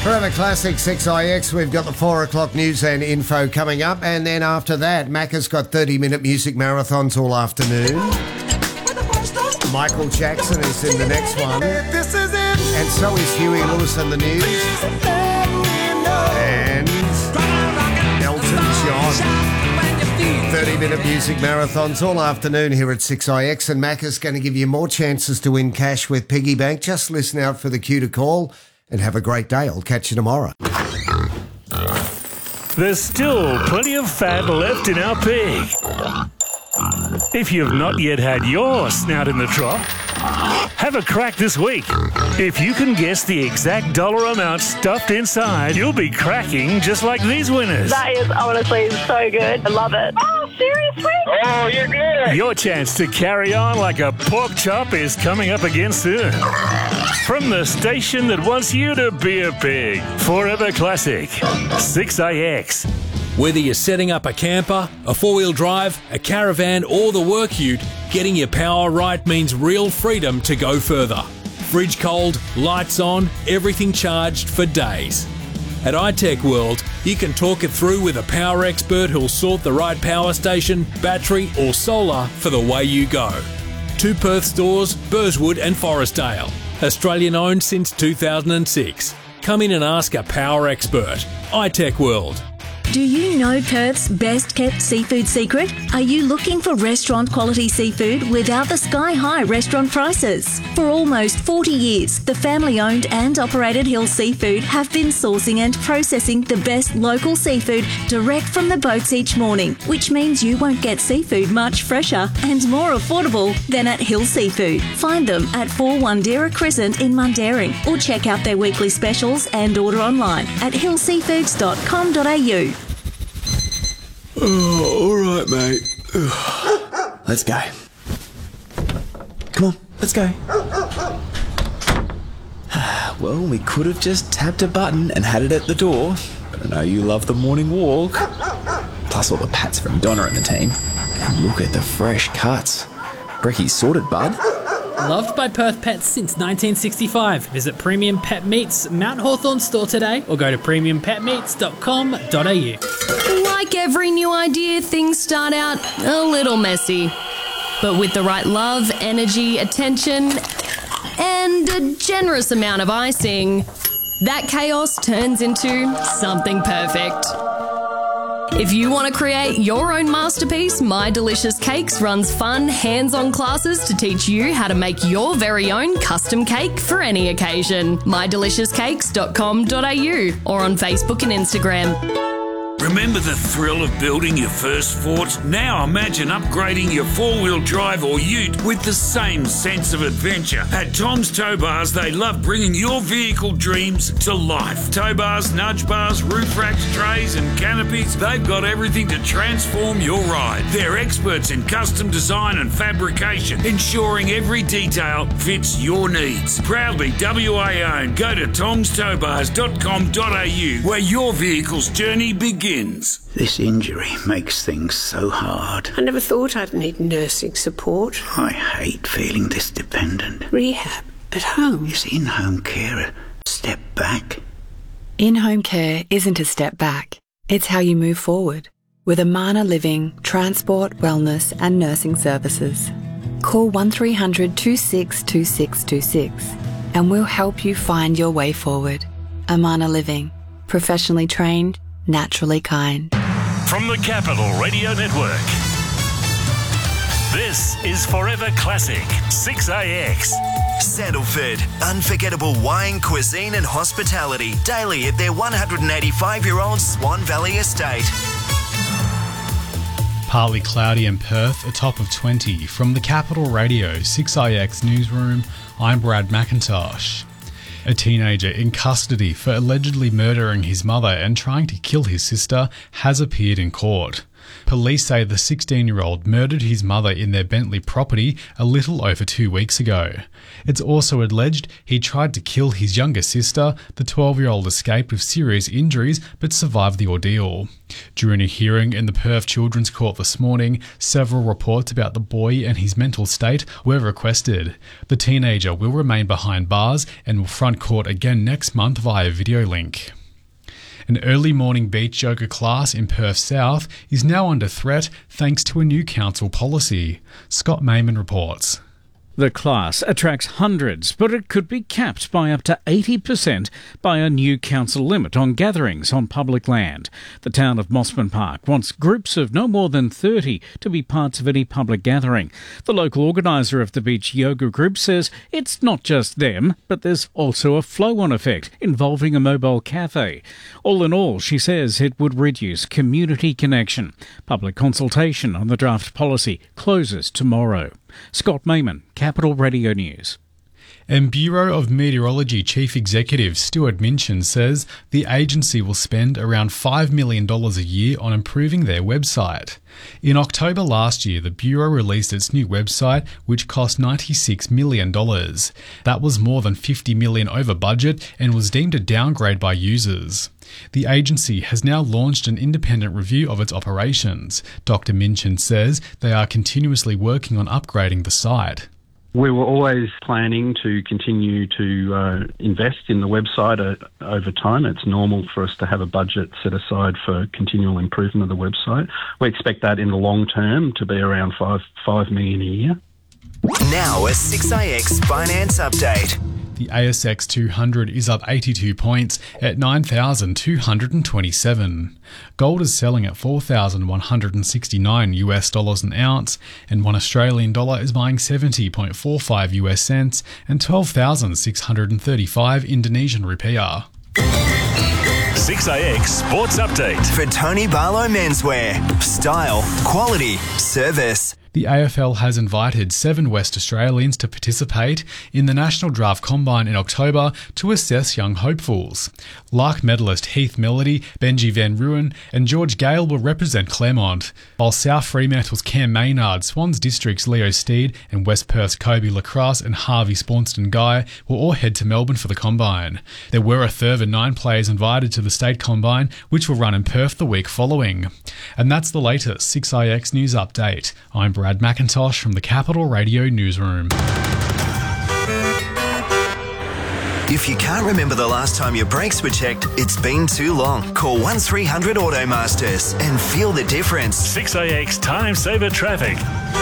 Forever Classic 6IX, we've got the 4 o'clock news and info coming up, and then after that, Macca's got 30-minute music marathons all afternoon. Michael Jackson is in the next one, and so is Huey Lewis and the News, and Elton John. 30-minute music marathons all afternoon here at 6IX, and Macca's going to give you more chances to win cash with Piggy Bank. Just listen out for the cue to call. And have a great day. I'll catch you tomorrow. There's still plenty of fat left in our pig. If you've not yet had your snout in the trough, have a crack this week. If you can guess the exact dollar amount stuffed inside, you'll be cracking just like these winners. That is honestly so good. I love it. Oh, seriously? Oh, you get it. Your chance to carry on like a pork chop is coming up again soon. From the station that wants you to be a pig, Forever Classic, 6IX. Whether you're setting up a camper, a four-wheel drive, a caravan or the work ute, getting your power right means real freedom to go further. Fridge cold, lights on, everything charged for days. At iTech World, you can talk it through with a power expert who'll sort the right power station, battery or solar for the way you go. 2 Perth stores, Burswood and Forestdale. Australian owned since 2006. Come in and ask a power expert. iTech World. Do you know Perth's best kept seafood secret? Are you looking for restaurant quality seafood without the sky high restaurant prices? For almost 40 years, the family owned and operated Hill Seafood have been sourcing and processing the best local seafood direct from the boats each morning, which means you won't get seafood much fresher and more affordable than at Hill Seafood. Find them at 4 Wandera Crescent in Mundaring or check out their weekly specials and order online at hillseafoods.com.au. Oh, all right, mate. Let's go. Come on, let's go. Well, we could have just tapped a button and had it at the door, but I know you love the morning walk. Plus all the pats from Donna and the team. And look at the fresh cuts. Brecky's sorted, bud. Loved by Perth pets since 1965. Visit Premium Pet Meats Mount Hawthorn store today or go to premiumpetmeats.com.au. Like every new idea, things start out a little messy. But with the right love, energy, attention, and a generous amount of icing, that chaos turns into something perfect. If you want to create your own masterpiece, My Delicious Cakes runs fun, hands-on classes to teach you how to make your very own custom cake for any occasion. mydeliciouscakes.com.au or on Facebook and Instagram. Remember the thrill of building your first fort? Now imagine upgrading your four-wheel drive or ute with the same sense of adventure. At Tom's Tow Bars, they love bringing your vehicle dreams to life. Tow bars, nudge bars, roof racks, trays and canopies, they've got everything to transform your ride. They're experts in custom design and fabrication, ensuring every detail fits your needs. Proudly WA owned. Go to tomstowbars.com.au where your vehicle's journey begins. This injury makes things so hard. I never thought I'd need nursing support. I hate feeling this dependent. Rehab at home. Is in-home care a step back? In-home care isn't a step back. It's how you move forward. With Amana Living, transport, wellness and nursing services. Call 1300 26 2626 and we'll help you find your way forward. Amana Living. Professionally trained, naturally kind. From the Capital Radio Network, this is Forever Classic 6IX. Sandalford, unforgettable wine, cuisine and hospitality daily at their 185-year-old Swan Valley estate. Partly cloudy in Perth, a top of 20. From the Capital Radio 6IX newsroom, I'm Brad McIntosh. A teenager in custody for allegedly murdering his mother and trying to kill his sister has appeared in court. Police say the 16-year-old murdered his mother in their Bentley property a little over 2 weeks ago. It's also alleged he tried to kill his younger sister. The 12-year-old escaped with serious injuries but survived the ordeal. During a hearing in the Perth Children's Court this morning, several reports about the boy and his mental state were requested. The teenager will remain behind bars and will front court again next month via video link. An early morning beach yoga class in Perth South is now under threat thanks to a new council policy. Scott Mayman reports. The class attracts hundreds, but it could be capped by up to 80% by a new council limit on gatherings on public land. The town of Mossman Park wants groups of no more than 30 to be parts of any public gathering. The local organiser of the beach yoga group says it's not just them, but there's also a flow-on effect involving a mobile cafe. All in all, she says it would reduce community connection. Public consultation on the draft policy closes tomorrow. Scott Mayman, Capital Radio News. And Bureau of Meteorology Chief Executive Stuart Minchin says the agency will spend around $5 million a year on improving their website. In October last year, the Bureau released its new website, which cost $96 million. That was more than $50 million over budget and was deemed a downgrade by users. The agency has now launched an independent review of its operations. Dr. Minchin says they are continuously working on upgrading the site. We were always planning to continue to invest in the website over time. It's normal for us to have a budget set aside for continual improvement of the website. We expect that in the long term to be around $5 million a year. Now a 6IX finance update. The ASX 200 is up 82 points at 9,227. Gold is selling at $4,169 an ounce, and $1 Australian dollar is buying 70.45 US cents and 12,635 Indonesian rupiah. 6IX Sports Update for Tony Barlow Menswear. Style, quality, service. The AFL has invited 7 West Australians to participate in the National Draft Combine in October to assess young hopefuls. Lark medalist Heath Melody, Benji Van Ruin and George Gale will represent Claremont, while South Fremantle's Cam Maynard, Swans District's Leo Steed and West Perth's Kobe Lacrosse and Harvey Spawnston Guy will all head to Melbourne for the Combine. There were a further 9 players invited to the State Combine, which will run in Perth the week following. And that's the latest 6IX News Update. I'm Brad McIntosh from the Capital Radio Newsroom. If you can't remember the last time your brakes were checked, it's been too long. Call 1300 Automasters and feel the difference. 6IX Time Saver Traffic.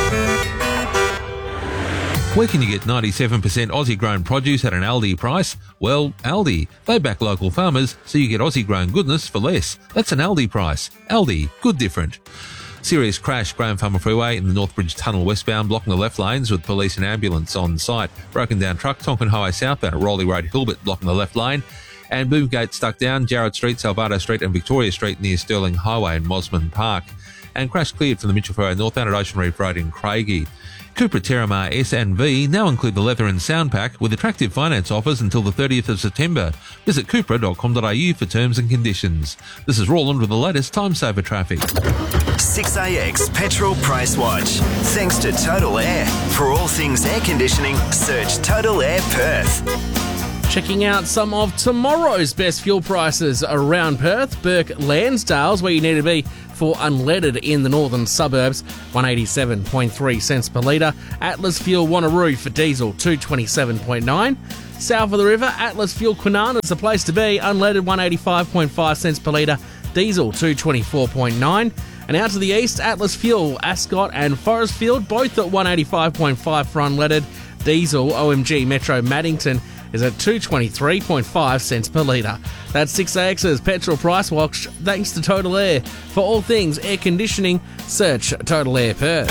Where can you get 97% Aussie-grown produce at an Aldi price? Well, Aldi. They back local farmers, so you get Aussie-grown goodness for less. That's an Aldi price. Aldi. Good different. Serious crash, Graham Farmer Freeway in the Northbridge Tunnel westbound, blocking the left lanes with police and ambulance on site. Broken down truck, Tonkin Highway southbound at Rowley Road, Hilbert, blocking the left lane. And Boomgate stuck down, Jarrett Street, Salvato Street and Victoria Street near Stirling Highway in Mosman Park. And crash cleared from the Mitchell Ferry northbound at Ocean Reef Road in Craigie. Cupra Terramar S and V now include the leather and sound pack with attractive finance offers until the 30th of September. Visit cupra.com.au for terms and conditions. This is Roland with the latest Time Saver Traffic. 6IX Petrol Price Watch. Thanks to Total Air. For all things air conditioning, search Total Air Perth. Checking out some of tomorrow's best fuel prices around Perth. Burke Lansdale's where you need to be for unleaded in the northern suburbs, 187.3 cents per litre. Atlas Fuel Wanneroo for diesel, 227.9. South of the river, Atlas Fuel Kwinana is the place to be, unleaded 185.5 cents per litre, diesel 224.9. And out to the east, Atlas Fuel, Ascot and Forestfield, both at 185.5 for unleaded, diesel OMG Metro Maddington is at 223.5 cents per litre. That's 6AX's Petrol Price Watch, thanks to Total Air. For all things air conditioning, search Total Air Perth.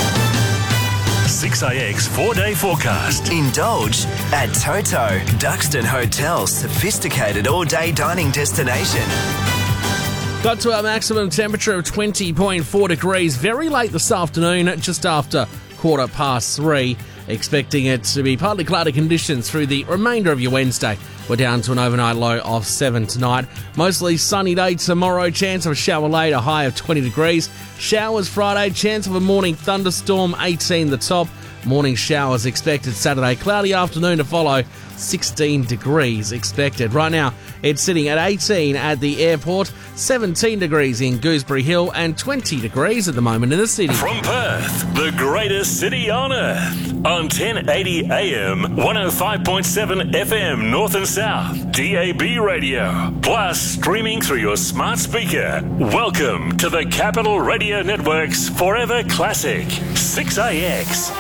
6IX 4-day forecast. Indulge at Toto, Duxton Hotel's sophisticated all-day dining destination. Got to our maximum temperature of 20.4 degrees very late this afternoon, just after 3:15. Expecting it to be partly cloudy conditions through the remainder of your Wednesday. We're down to an overnight low of 7 tonight. Mostly sunny day tomorrow, chance of a shower later, high of 20 degrees. Showers Friday, chance of a morning thunderstorm, 18 the top. Morning showers expected Saturday, cloudy afternoon to follow, 16 degrees expected. Right now, it's sitting at 18 at the airport, 17 degrees in Gooseberry Hill, and 20 degrees at the moment in the city. From Perth, the greatest city on earth, on 1080 AM, 105.7 FM North and South, DAB radio, plus streaming through your smart speaker. Welcome to the Capital Radio Network's Forever Classic, 6AX.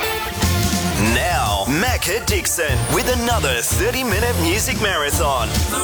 Now, Macca Dixon with another 30-minute music marathon.